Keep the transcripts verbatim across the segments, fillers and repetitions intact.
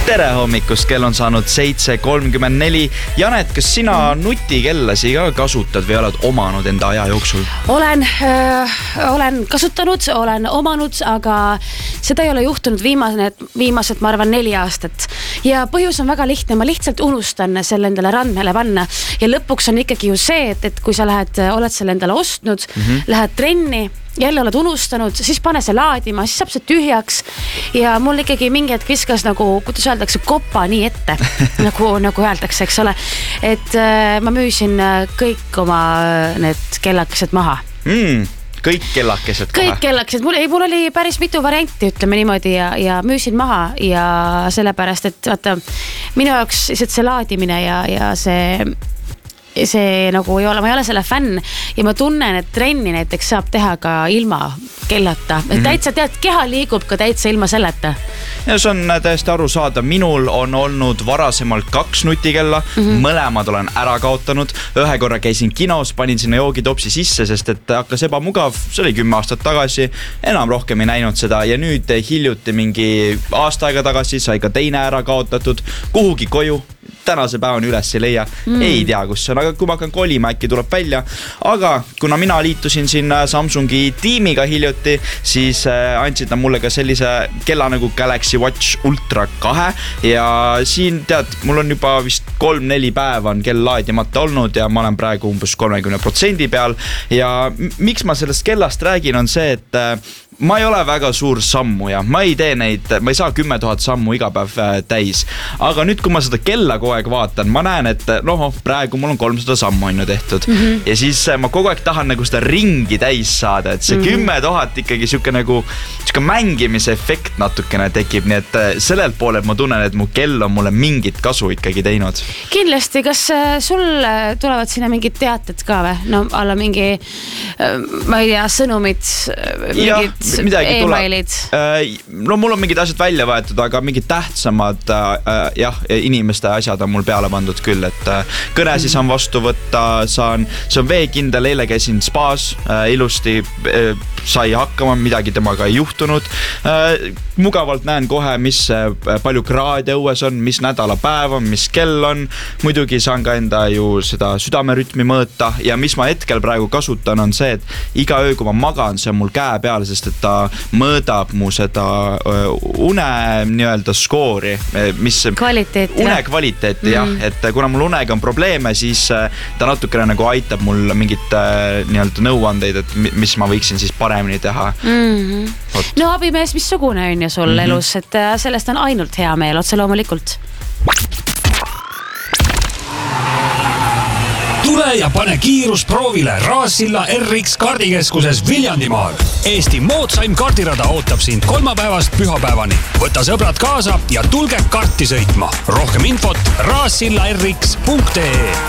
Tere hommikust, kell on saanud seitse kolmkümmend neli. Janet, kas sina nutikellasi ka kasutad või oled omanud enda aja jooksul? Olen, äh, olen kasutanud, olen omanud, aga seda ei ole juhtunud viimased, viimased ma arvan, neli aastat. Ja põhjus on väga lihtne, ma lihtsalt unustan selle endale randmele panna. Ja lõpuks on ikkagi ju see, et, et kui sa lähed, oled selle endale ostnud, mm-hmm. lähed trenni, jälle oled unustanud, siis pane see laadima, siis saab see tühjaks ja mul ikkagi mingi hetk viskas nagu, kuidas öeldakse, kopa nii ette, nagu, nagu öeldakse, eks ole. Et äh, ma müüsin kõik oma need kellakesed maha. Mm, kõik kellakesed kohe? Kõik kellakesed, mul, mul oli päris mitu varianti, ütleme niimoodi, ja, ja müüsin maha ja sellepärast, et vaata, minu jaoks see laadimine ja, ja see... see nagu ei ole, ma ei ole selle fänn ja ma tunnen, et trenni näiteks saab teha ka ilma kellata. Mm-hmm. Täitsa tead, keha liigub ka täitsa ilma selleta. Ja see on täiesti aru saada. Minul on olnud varasemalt kaks nutikella, mm-hmm. mõlemad olen ära kaotanud. Ühe korra käisin kinos, panin sinna joogitopsi sisse, sest et hakkas ebamugav. See oli kümme aastat tagasi, enam rohkem ei näinud seda ja nüüd hiljuti mingi aasta aega tagasi sai ka teine ära kaotatud kuhugi koju. Tänase päevani üles ei leia, mm. ei tea kus see on, aga kui ma hakkan kolima, äkki tuleb välja. Aga kuna mina liitusin siin Samsungi tiimiga hiljuti, siis andsid nad mulle ka sellise kella nagu Galaxy Watch Ultra kahe ja siin tead, mul on juba vist kolm-neli päeva on kell laadimata olnud ja ma olen praegu umbes kolmekümne protsendi peal ja miks ma sellest kellast räägin on see, et ma ei ole väga suur sammuja, ma ei tee neid, ma ei saa kümme tuhat sammu iga päev täis, aga nüüd kui ma seda kella kogu aeg vaatan, ma näen, et noh, praegu mul on kolmsada sammu on ju tehtud mm-hmm. ja siis ma kogu aeg tahan nagu seda ringi täis saada, et see mm-hmm. kümme tuhat ikkagi siuke nagu siuke mängimise efekt natukene tekib, nii et sellelt poolelt ma tunnen, et mu kell on mulle mingit kasu ikkagi teinud. Kindlasti, kas sul tulevad sinna mingid teated ka või? No alla mingi, ma ei tea, sõnumid, mingid midagi e-mailid. No mul on mingid asjad välja võetud, aga mingid tähtsamad äh, jah, inimeste asjad on mul peale pandud küll, et äh, kõnesi saan vastu võtta, saan, see on veekindel, eile käisin spaas, äh, ilusti äh, sai hakkama, midagi temaga ei juhtunud. Äh, mugavalt näen kohe, mis äh, palju kraade õues on, mis nädalapäev on, mis kell on. Muidugi saan ka enda ju seda südamerütmi mõõta ja mis ma hetkel praegu kasutan on see, et iga öö, kui ma magan, see on mul käe peal, sest et ta mõõdab mu seda une nii-öelda skoori, mis kvaliteeti, une kvaliteeti, jah, mm. et kuna mul unega on probleeme, siis ta natukene nagu aitab mul mingit nii-öelda nõuandeid, et mis ma võiksin siis paremini teha. Mm-hmm. No abimees, missugune on ju sul mm-hmm. elus, et sellest on ainult hea meel, otse loomulikult. Tule ja pane kiirus proovile Raassilla R X kaardikeskuses Viljandimaal. Eesti moodsaim kaardirada ootab sind kolmapäevast pühapäevani. Võta sõbrad kaasa ja tulge karti sõitma. Rohkem infot raassilla r x punkt e e.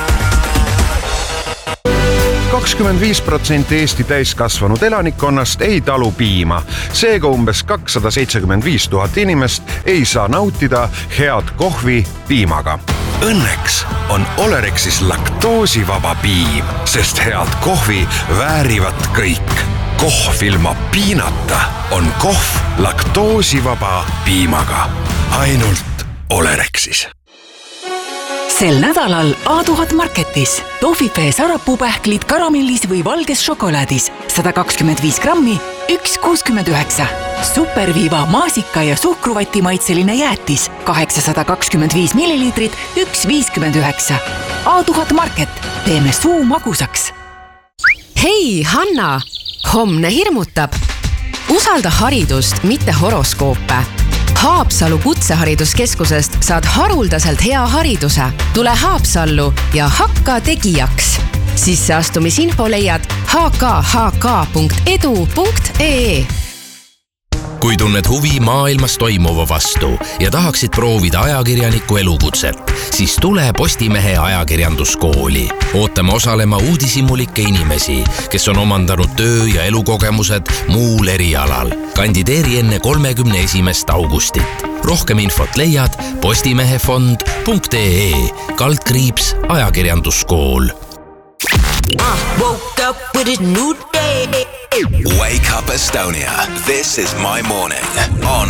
kakskümmend viis protsenti Eesti täiskasvanud elanikkonnast ei talu piima. Seega umbes kakssada seitsekümmend viis tuhat inimest ei saa nautida head kohvi piimaga. Õnneks on Olerexis laktoosivaba piim, sest head kohvi väärivad kõik. Kohv ilma piinata on kohv laktoosivaba piimaga. Ainult Olerexis. Sel nädalal A tuhat Marketis tohvifee sarapuupähklid karamellis või valges šokolaadis sada kakskümmend viis grammi, üks kuuskümmend üheksa. Superviiva maasika ja suhkruvati maitseline jäätis kaheksasada kakskümmend viis milliliitrit, üks viiskümmend üheksa. A tuhat Market, teeme suu magusaks. Hei, Hanna! Homne hirmutab. Usalda haridust, mitte horoskoope. Haapsalu kutsehariduskeskusest saad haruldaselt hea hariduse. Tule Haapsallu ja hakka tegijaks. Sisseastumisinfo leiad h k h k punkt e d u punkt e e. Kui tunned huvi maailmas toimuva vastu ja tahaksid proovida ajakirjaniku elukutset, siis tule Postimehe ajakirjanduskooli. Ootame osalema uudishimulikke inimesi, kes on omandanud töö- ja elukogemused muul erialal. Kandideeri enne kolmekümne esimest augustit. Rohkem infot leiad postimehefond punkt e e, kaldkriips ajakirjanduskool. I woke up with a new day. Wake up Estonia. This is my morning on